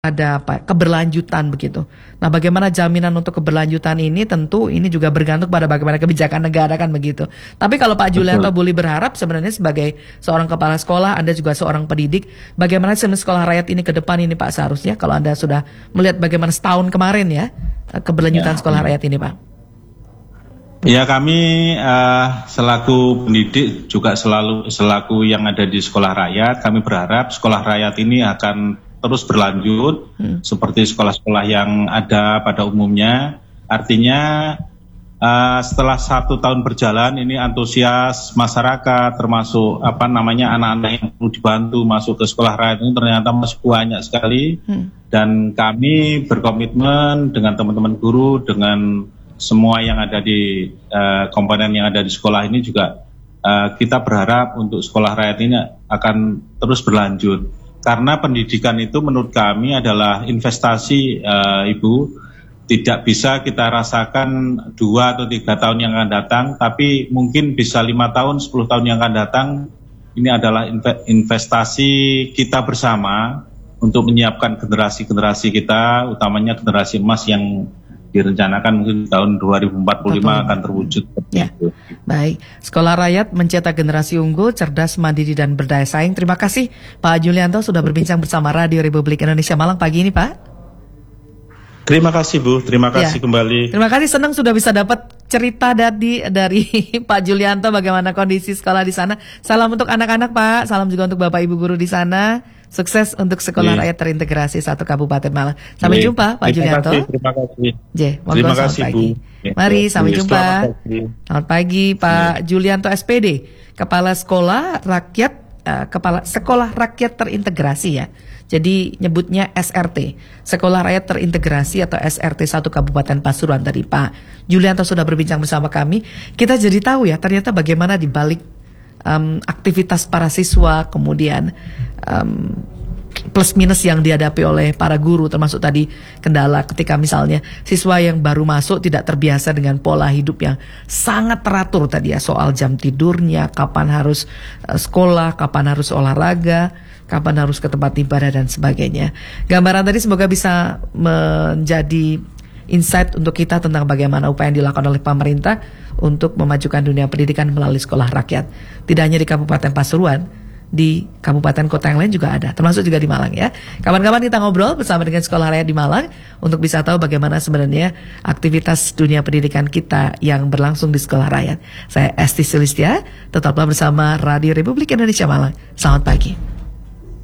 ada apa keberlanjutan begitu. Nah, bagaimana jaminan untuk keberlanjutan ini, tentu ini juga bergantung pada bagaimana kebijakan negara kan begitu. Tapi kalau Pak Julianto Bully berharap sebenarnya sebagai seorang kepala sekolah, Anda juga seorang pendidik, bagaimana sistem sekolah rakyat ini ke depan ini Pak, seharusnya kalau Anda sudah melihat bagaimana setahun kemarin ya keberlanjutan sekolah rakyat ini Pak. Ya, kami selaku pendidik juga selaku yang ada di sekolah rakyat, kami berharap sekolah rakyat ini akan terus berlanjut seperti sekolah-sekolah yang ada pada umumnya. Artinya setelah 1 tahun berjalan ini antusias masyarakat termasuk anak-anak yang perlu dibantu masuk ke sekolah rakyat ini ternyata masih banyak sekali. Dan kami berkomitmen dengan teman-teman guru, dengan semua yang ada di komponen yang ada di sekolah ini juga kita berharap untuk sekolah rakyat ini akan terus berlanjut. Karena pendidikan itu menurut kami adalah investasi, Ibu. Tidak bisa kita rasakan 2 atau 3 tahun yang akan datang, tapi mungkin bisa 5 tahun, 10 tahun yang akan datang. Ini adalah investasi kita bersama untuk menyiapkan generasi-generasi kita, utamanya generasi emas yang direncanakan mungkin tahun 2045 akan terwujud. Ya. Baik, sekolah rakyat mencetak generasi unggul, cerdas, mandiri, dan berdaya saing. Terima kasih Pak Julianto sudah berbincang bersama Radio Republik Indonesia Malang pagi ini Pak. Terima kasih Bu, terima kasih kembali. Terima kasih, senang sudah bisa dapat cerita dari Pak Julianto bagaimana kondisi sekolah di sana. Salam untuk anak-anak Pak, salam juga untuk Bapak Ibu guru di sana. Sukses untuk sekolah rakyat terintegrasi 1 Kabupaten Malang. Sampai jumpa Pak Julianto. Terima kasih. Terima kasih Bu. Mari sampai jumpa. Selamat pagi Pak Julianto SPD, Kepala Sekolah Rakyat, Kepala Sekolah Rakyat Terintegrasi ya. Jadi nyebutnya SRT, Sekolah Rakyat Terintegrasi atau SRT 1 Kabupaten Pasuruan tadi Pak Julianto sudah berbincang bersama kami. Kita jadi tahu ya ternyata bagaimana di balik aktivitas para siswa, kemudian plus minus yang dihadapi oleh para guru, termasuk tadi kendala ketika misalnya siswa yang baru masuk tidak terbiasa dengan pola hidup yang sangat teratur tadi ya, soal jam tidurnya, kapan harus sekolah, kapan harus olahraga, kapan harus ke tempat ibadah dan sebagainya. Gambaran tadi semoga bisa menjadi insight untuk kita tentang bagaimana upaya yang dilakukan oleh pemerintah untuk memajukan dunia pendidikan melalui sekolah rakyat. Tidak hanya di Kabupaten Pasuruan, di kabupaten kota yang lain juga ada, termasuk juga di Malang ya. Kapan-kapan kita ngobrol bersama dengan sekolah rakyat di Malang untuk bisa tahu bagaimana sebenarnya aktivitas dunia pendidikan kita yang berlangsung di sekolah rakyat. Saya Esti Sulistia, tetaplah bersama Radio Republik Indonesia Malang. Selamat pagi.